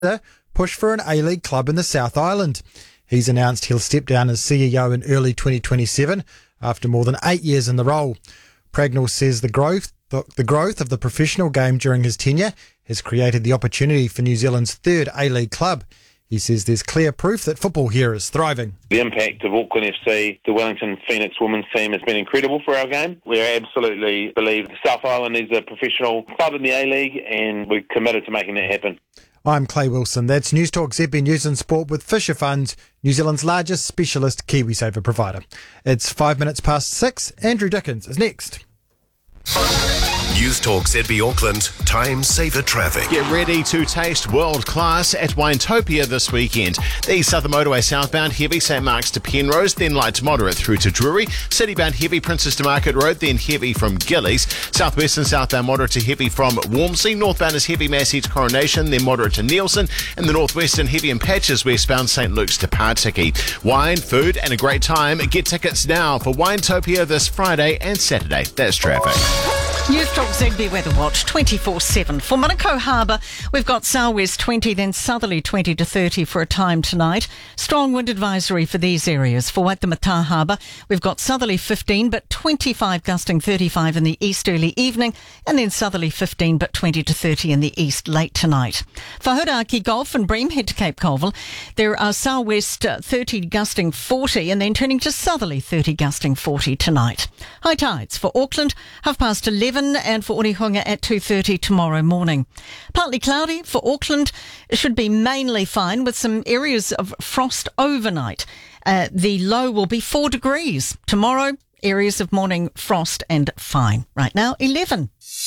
push for an A-League club in the South Island. He's announced he'll step down as CEO in early 2027 after more than 8 years in the role. Pragnell says the growth of the professional game during his tenure has created the opportunity for New Zealand's third A-League club. He says there's clear proof that football here is thriving. The impact of Auckland FC, the Wellington Phoenix women's team, has been incredible for our game. We absolutely believe the South Island is a professional club in the A-League, and we're committed to making that happen. I'm Clay Wilson. That's News Talk ZB News and Sport with Fisher Funds, New Zealand's largest specialist KiwiSaver provider. It's 5 minutes past 6. Andrew Dickens is next. News Talk ZB Auckland, time saver traffic. Get ready to taste world class at Winetopia this weekend. The Southern Motorway southbound heavy St Mark's to Penrose, then light to moderate through to Drury. Citybound heavy Princess to Market Road, then heavy from Gillies. Southwest and southbound moderate to heavy from Walmsley. Northbound is heavy Massey to Coronation, then moderate to Nielsen. And the northwestern heavy in patches westbound St Luke's to Partiki. Wine, food and a great time. Get tickets now for Winetopia this Friday and Saturday. That's traffic. News Talk ZB Weather Watch 24/7. For Manukau Harbour, we've got southwest 20, then southerly 20 to 30 for a time tonight. Strong wind advisory for these areas. For Waitemata Harbour, we've got southerly 15, but 25 gusting 35 in the east early evening, and then southerly 15, but 20 to 30 in the east late tonight. For Hodaki Golf and Bream, head to Cape Colville, there are southwest 30 gusting 40, and then turning to southerly 30 gusting 40 tonight. High tides for Auckland, 11:30. And for Orihunga at 2:30 tomorrow morning. Partly cloudy for Auckland. It should be mainly fine with some areas of frost overnight. The low will be 4 degrees. Tomorrow, areas of morning frost and fine. Right now, 11.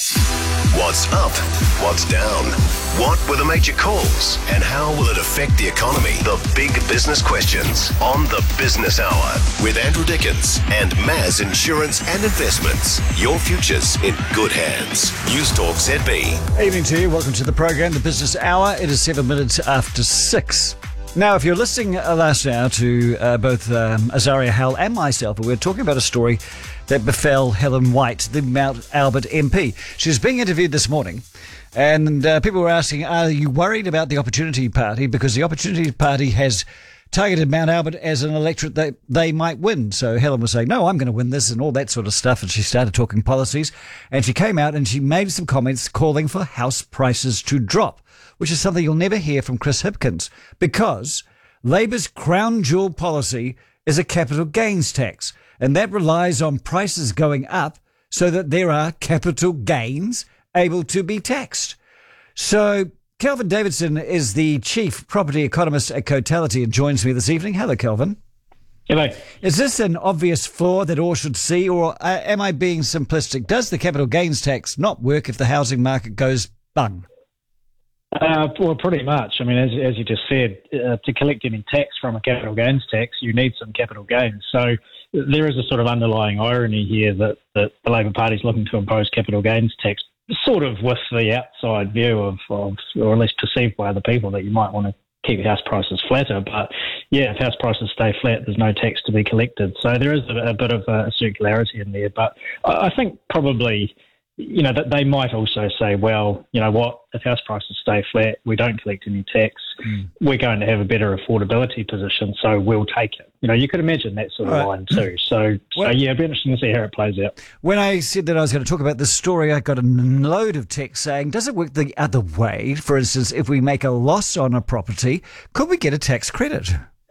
What's up? What's down? What were the major calls? And how will it affect the economy? The big business questions on the Business Hour with Andrew Dickens and Maz Insurance and Investments. Your future's in good hands. News Talk ZB. Evening to you. Welcome to the program, the Business Hour. It is 7 minutes after 6. Now, if you're listening last hour to both Azaria Howell and myself, we're talking about a story that befell Helen White, the Mount Albert MP. She's being interviewed this morning, and people were asking, are you worried about the Opportunity Party? Because the Opportunity Party has targeted Mount Albert as an electorate that they might win. So Helen was saying, no, I'm going to win this and all that sort of stuff. And she started talking policies, and she came out and she made some comments calling for house prices to drop, which is something you'll never hear from Chris Hipkins, because Labour's crown jewel policy is a capital gains tax, and that relies on prices going up so that there are capital gains able to be taxed. So Kelvin Davidson is the chief property economist at Cotality and joins me this evening. Hello, Kelvin. Hello. Is this an obvious flaw that all should see, or am I being simplistic? Does the capital gains tax not work if the housing market goes bung? Well, pretty much. I mean, as you just said, to collect any tax from a capital gains tax, you need some capital gains. So there is a sort of underlying irony here that the Labor Party is looking to impose capital gains tax, sort of with the outside view of, or at least perceived by other people, that you might want to keep house prices flatter. But yeah, if house prices stay flat, there's no tax to be collected. So there is a bit of a circularity in there. But I think probably, you know, that they might also say, well, you know what, if house prices stay flat, we don't collect any tax, we're going to have a better affordability position, so we'll take it. You know, you could imagine that sort of line too. So yeah, it'd be interesting to see how it plays out. When I said that I was going to talk about this story, I got a load of text saying, does it work the other way? For instance, if we make a loss on a property, could we get a tax credit?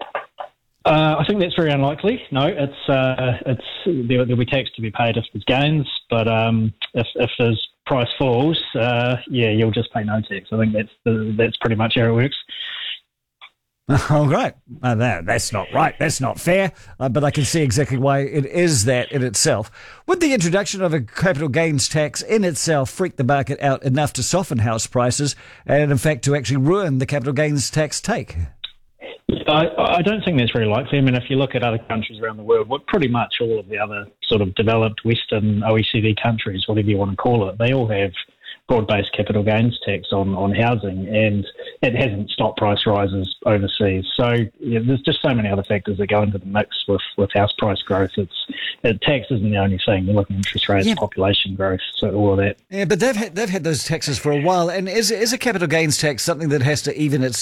I think that's very unlikely. No, there'll be tax to be paid if there's gains, but if there's price falls, you'll just pay no tax. I think that's pretty much how it works. Oh, right. That's not right. That's not fair. But I can see exactly why it is that in itself. Would the introduction of a capital gains tax in itself freak the market out enough to soften house prices and, in fact, to actually ruin the capital gains tax take? I don't think that's very likely. I mean, if you look at other countries around the world, pretty much all of the other sort of developed Western OECD countries, whatever you want to call it, they all have broad-based capital gains tax on housing, and it hasn't stopped price rises overseas. So there's just so many other factors that go into the mix with house price growth. Tax isn't the only thing. You're looking at interest rates, population growth, so all of that. Yeah, but they've had those taxes for a while, and is a capital gains tax something that has to even its